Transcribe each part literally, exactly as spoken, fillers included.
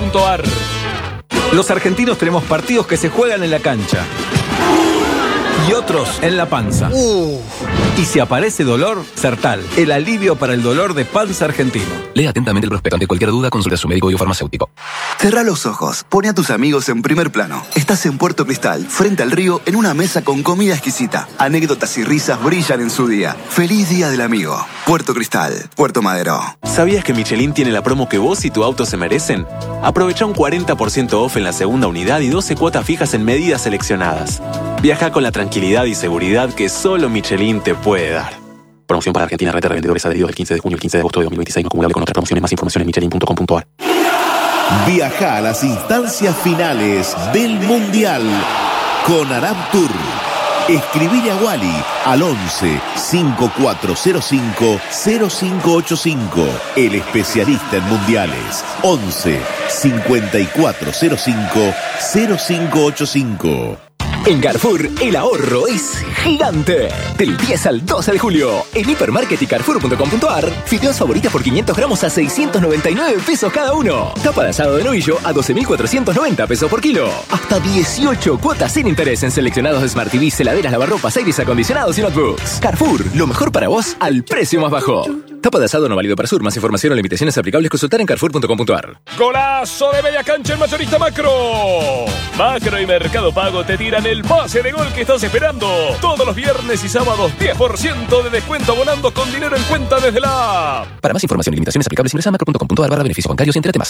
punto ar. Los argentinos tenemos partidos que se juegan en la cancha y otros en la panza. Uh. Y si aparece dolor, Sertal, el alivio para el dolor de panza argentino. Lea atentamente el prospecto. Ante cualquier duda, consulte a su médico y o farmacéutico. Cerrá los ojos, pone a tus amigos en primer plano. Estás en Puerto Cristal, frente al río, en una mesa con comida exquisita. Anécdotas y risas brillan en su día. ¡Feliz Día del Amigo! Puerto Cristal, Puerto Madero. ¿Sabías que Michelin tiene la promo que vos y tu auto se merecen? Aprovecha un cuarenta por ciento off en la segunda unidad y doce cuotas fijas en medidas seleccionadas. Viaja con la tranquilidad y seguridad que solo Michelin te puede dar. Promoción para Argentina, red de revendedores adheridos del quince de junio al quince de agosto de dos mil veintiséis, no acumulable con otras promociones. Más información en michelin punto com punto ar. Viaja a las instancias finales del Mundial con Arab Tour. Escribile a Wally al once, cinco cuatro cero cinco, cero cinco ocho cinco. El especialista en mundiales. once, cincuenta y cuatro cero cinco, cero cinco ocho cinco. En Carrefour, el ahorro es gigante. Del diez al doce de julio, en Hipermarket y Carrefour punto com punto ar, fideos favoritas por quinientos gramos a seiscientos noventa y nueve pesos cada uno. Tapa de asado de novillo a doce mil cuatrocientos noventa pesos por kilo. Hasta dieciocho cuotas sin interés en seleccionados Smart T V, heladeras, lavarropas, aires acondicionados y notebooks. Carrefour, lo mejor para vos al precio más bajo. Tapa de asado no válido para Sur. Más información o limitaciones aplicables consultar en Carrefour punto com punto ar. ¡Golazo de media cancha en Mayorista Macro! Macro y Mercado Pago te tiran el pase de gol que estás esperando. Todos los viernes y sábados, diez por ciento de descuento abonando con dinero en cuenta desde la app. Para más información y limitaciones aplicables, ingresa a macro punto com punto ar barra beneficios bancarios y entérate más.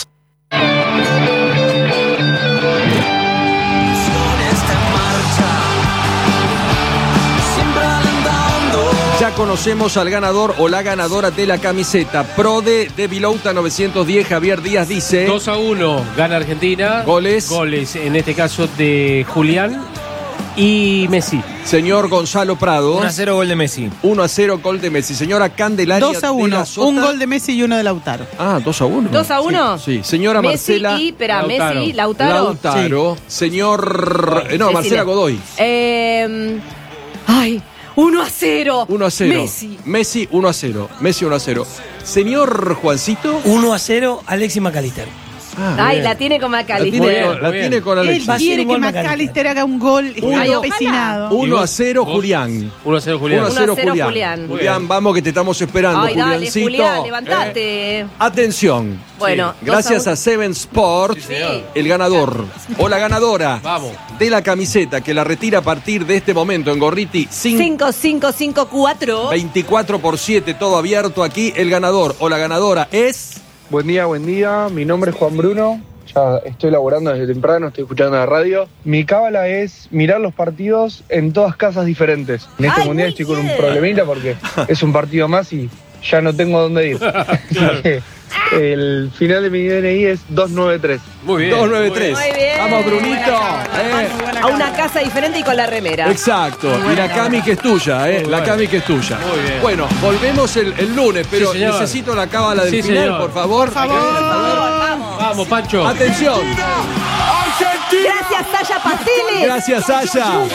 Ya conocemos al ganador o la ganadora de la camiseta. Prode de Vilouta novecientos diez, Javier Díaz dice... dos a uno, gana Argentina. Goles. Goles, en este caso de Julián y Messi. Señor Gonzalo Prado. uno a cero gol de Messi. uno a cero gol de Messi. Señora Candelaria dos a uno, un gol de Messi y uno de Lautaro. Ah, dos a uno. ¿dos a uno? Sí, sí. Señora Messi Marcela... y, espera, Lautaro. Messi, Lautaro. Lautaro. Sí. Señor... Eh, no, Marcela Godoy. Eh... Ay... uno a cero. uno a cero. Messi. Messi uno a cero. Messi uno a cero. Señor Juancito. uno a cero, Alexis McAllister. Ah, Ay, la tiene con McAllister. La tiene, con, la tiene con Alexis. Él quiere que McAllister haga un gol. Está empecinado. uno a cero, Julián. uno a cero, Julián. uno a cero, Julián. Julián. Julián, vamos que te estamos esperando, Ay, dale, Juliancito. Julián, levantate. Eh, atención. Bueno. Sí. Gracias a, a Seven Sport, sí, el ganador o la ganadora Vamos. de la camiseta que la retira a partir de este momento en Gorriti. cinco cinco cinco cuatro. veinticuatro por siete, todo abierto aquí. El ganador o la ganadora es... Buen día, buen día. Mi nombre es Juan Bruno. Ya estoy laburando desde temprano, estoy escuchando la radio. Mi cábala es mirar los partidos en todas casas diferentes. En este Ay, mundial estoy con un problemita porque es un partido más y ya no tengo dónde ir. El final de mi D N I es dos nueve tres. Muy bien. dos nueve tres. Muy bien. Vamos, Brunito. Eh. A una casa diferente y con la remera. Exacto. Y la cami que es tuya, ¿eh? La cami que es tuya. Muy bien. Bueno, volvemos el, el lunes, pero sí, necesito la cábala del sí, final, señor. por favor. Por favor. Vamos. Vamos, Pancho. Atención. Gracias, Saya Pasili. Gracias, Saya.